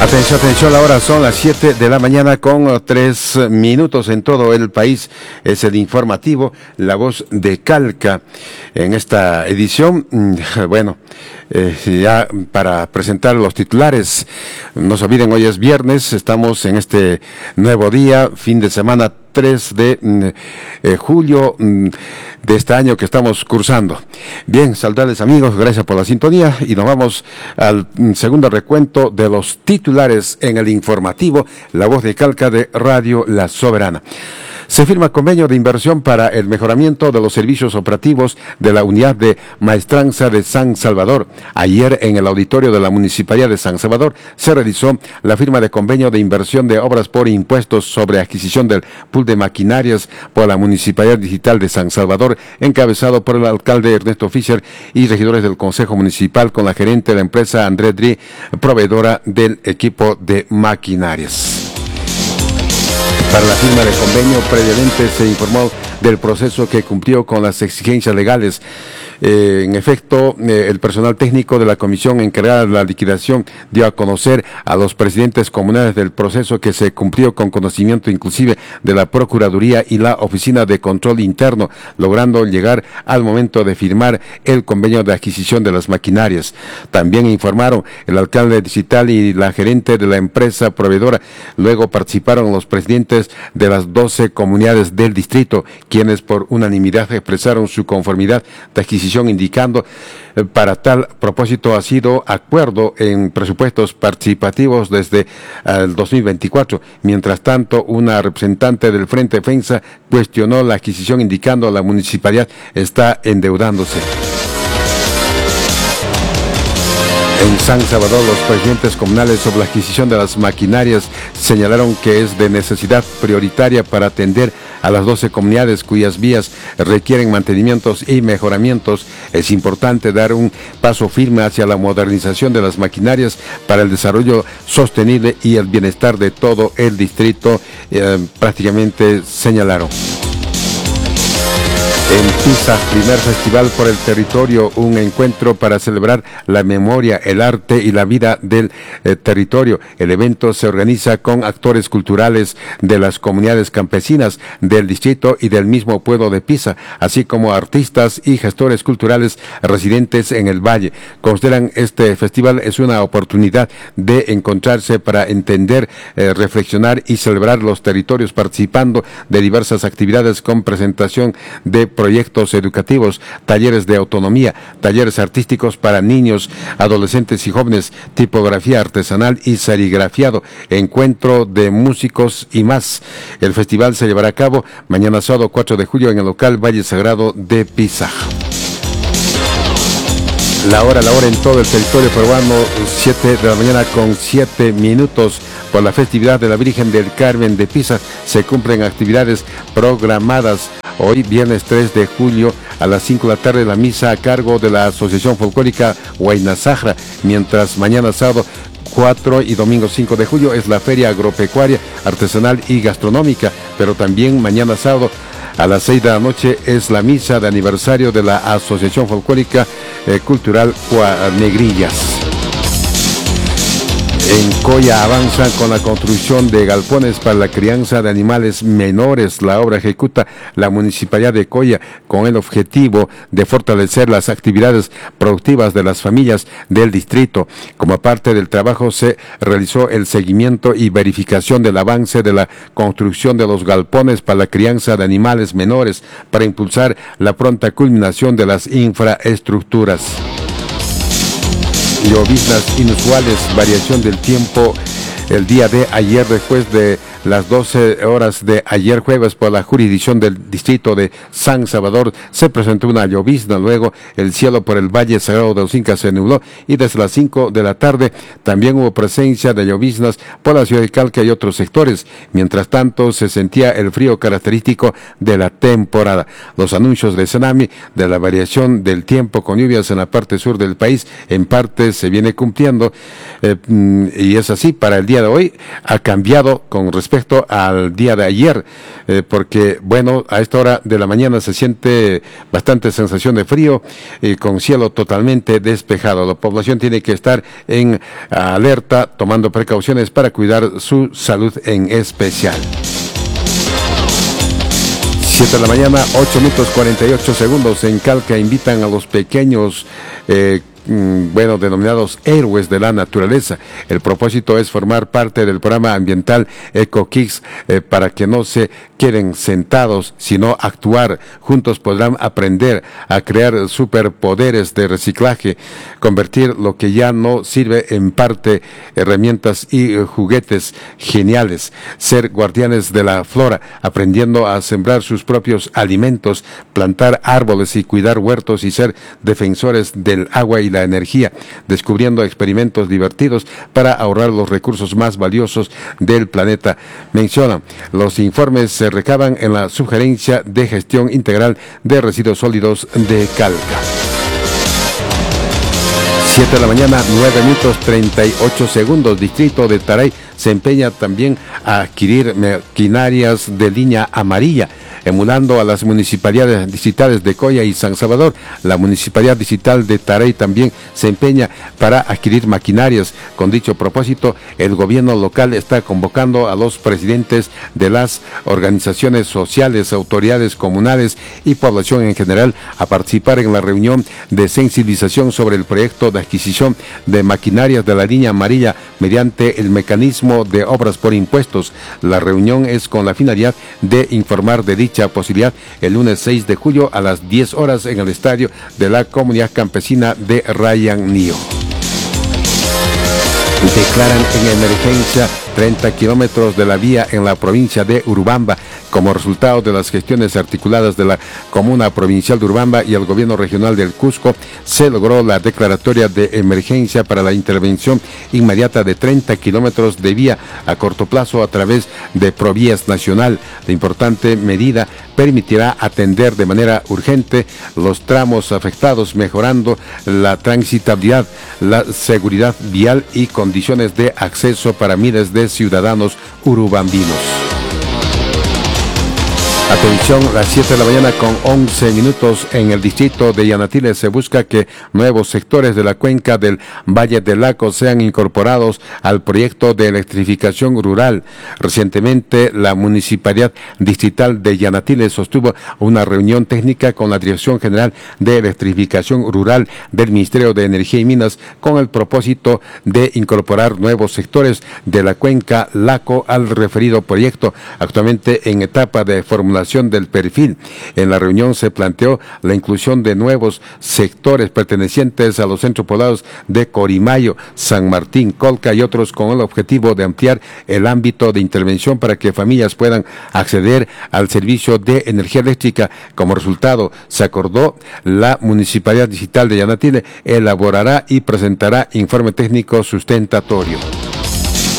Atención, atención, ahora son las 7 de la mañana con 3 minutos en todo el país. Es el informativo La Voz de Calca. En esta edición, ya para presentar los titulares, no se olviden, hoy es viernes, estamos en este nuevo día, fin de semana 3 de julio de este año que estamos cursando. Bien, saludarles amigos, gracias por la sintonía y nos vamos al segundo recuento de los titulares en el informativo La Voz de Calca de Radio La Soberana. Se firma convenio de inversión para el mejoramiento de los servicios operativos de la unidad de maestranza de San Salvador. Ayer en el auditorio de la Municipalidad de San Salvador se realizó la firma de convenio de inversión de obras por impuestos sobre adquisición del pool de maquinarias por la Municipalidad Digital de San Salvador, encabezado por el alcalde Ernesto Fischer y regidores del Consejo Municipal con la gerente de la empresa André Dri, proveedora del equipo de maquinarias. Para la firma del convenio, previamente se informó del proceso que cumplió con las exigencias legales. En efecto, el personal técnico de la comisión encargada de la liquidación dio a conocer a los presidentes comunales del proceso que se cumplió con conocimiento inclusive de la Procuraduría y la Oficina de Control Interno, logrando llegar al momento de firmar el convenio de adquisición de las maquinarias. También informaron el alcalde distrital y la gerente de la empresa proveedora. Luego participaron los presidentes de las 12 comunidades del distrito, quienes por unanimidad expresaron su conformidad de adquisición, indicando para tal propósito ha sido acuerdo en presupuestos participativos desde el 2024. Mientras tanto, una representante del Frente Defensa cuestionó la adquisición, indicando la municipalidad está endeudándose. En San Salvador, los presidentes comunales sobre la adquisición de las maquinarias señalaron que es de necesidad prioritaria para atender a las 12 comunidades cuyas vías requieren mantenimientos y mejoramientos. Es importante dar un paso firme hacia la modernización de las maquinarias para el desarrollo sostenible y el bienestar de todo el distrito, prácticamente señalaron. En Pisa, primer festival por el territorio, un encuentro para celebrar la memoria, el arte y la vida del territorio. El evento se organiza con actores culturales de las comunidades campesinas del distrito y del mismo pueblo de Pisa, así como artistas y gestores culturales residentes en el valle. Consideran este festival es una oportunidad de encontrarse para entender, reflexionar y celebrar los territorios, participando de diversas actividades con presentación de proyectos educativos, talleres de autonomía, talleres artísticos para niños, adolescentes y jóvenes, tipografía artesanal y serigrafiado, encuentro de músicos y más. El festival se llevará a cabo mañana sábado 4 de julio en el local Valle Sagrado de Pisa. La hora en todo el territorio peruano, 7 de la mañana con 7 minutos. Por la festividad de la Virgen del Carmen de Pisa se cumplen actividades programadas. Hoy, viernes 3 de julio, a las 5 de la tarde, la misa a cargo de la Asociación Folclórica Huayna Sahara, mientras mañana sábado 4 y domingo 5 de julio es la Feria Agropecuaria, Artesanal y Gastronómica, pero también mañana sábado a las 6 de la noche es la misa de aniversario de la Asociación Folclórica Cultural Negrillas. En Coya avanzan con la construcción de galpones para la crianza de animales menores. La obra ejecuta la Municipalidad de Coya con el objetivo de fortalecer las actividades productivas de las familias del distrito. Como parte del trabajo se realizó el seguimiento y verificación del avance de la construcción de los galpones para la crianza de animales menores para impulsar la pronta culminación de las infraestructuras. Lloviznas inusuales, variación del tiempo el día de ayer después de las 12 horas de ayer jueves por la jurisdicción del distrito de San Salvador se presentó una llovizna. Luego el cielo por el Valle Sagrado de los Incas se nubló y desde las 5 de la tarde también hubo presencia de lloviznas por la ciudad de Calca y otros sectores. Mientras tanto se sentía el frío característico de la temporada. Los anuncios de Senami de la variación del tiempo con lluvias en la parte sur del país en parte se viene cumpliendo y es así para el día día de hoy ha cambiado con respecto al día de ayer, porque bueno, a esta hora de la mañana se siente bastante sensación de frío, con cielo totalmente despejado. La población tiene que estar en alerta, tomando precauciones para cuidar su salud en especial. 7 de la mañana, 8 minutos 48 segundos. En Calca invitan a los pequeños, denominados héroes de la naturaleza. El propósito es formar parte del programa ambiental EcoKids, para que no se queden sentados, sino actuar. Juntos podrán aprender a crear superpoderes de reciclaje, convertir lo que ya no sirve en parte, herramientas y juguetes geniales, ser guardianes de la flora, aprendiendo a sembrar sus propios alimentos, plantar árboles y cuidar huertos, y ser defensores del agua y la energía, descubriendo experimentos divertidos para ahorrar los recursos más valiosos del planeta. Mencionan, los informes se recaban en la Sugerencia de Gestión Integral de Residuos Sólidos de Calca. 7 de la mañana, 9 minutos 38 segundos. Distrito de Taray se empeña también a adquirir maquinarias de línea amarilla, emulando a las municipalidades distritales de Coya y San Salvador. La municipalidad distrital de Taray también se empeña para adquirir maquinarias. Con dicho propósito, el gobierno local está convocando a los presidentes de las organizaciones sociales, autoridades comunales y población en general a participar en la reunión de sensibilización sobre el proyecto de adquisición de maquinarias de la línea amarilla mediante el mecanismo de obras por impuestos. La reunión es con la finalidad de informar de dicha posibilidad el lunes 6 de julio a las 10 horas en el estadio de la comunidad campesina de Rayannío. Declaran en emergencia 30 kilómetros de la vía en la provincia de Urubamba. Como resultado de las gestiones articuladas de la Comuna Provincial de Urubamba y el Gobierno Regional del Cusco, se logró la declaratoria de emergencia para la intervención inmediata de 30 kilómetros de vía a corto plazo a través de Provías Nacional. La importante medida permitirá atender de manera urgente los tramos afectados, mejorando la transitabilidad, la seguridad vial y condiciones de acceso para miles de ciudadanos urubambinos. Atención, las 7 de la mañana con 11 minutos. En el distrito de Yanatile se busca que nuevos sectores de la cuenca del Valle del Laco sean incorporados al proyecto de electrificación rural. Recientemente, la Municipalidad Distrital de Yanatile sostuvo una reunión técnica con la Dirección General de Electrificación Rural del Ministerio de Energía y Minas con el propósito de incorporar nuevos sectores de la cuenca Laco al referido proyecto, actualmente en etapa de formulación del perfil. En la reunión se planteó la inclusión de nuevos sectores pertenecientes a los centros poblados de Corimayo, San Martín, Colca y otros, con el objetivo de ampliar el ámbito de intervención para que familias puedan acceder al servicio de energía eléctrica. Como resultado, se acordó la Municipalidad Distrital de Yanatile elaborará y presentará informe técnico sustentatorio.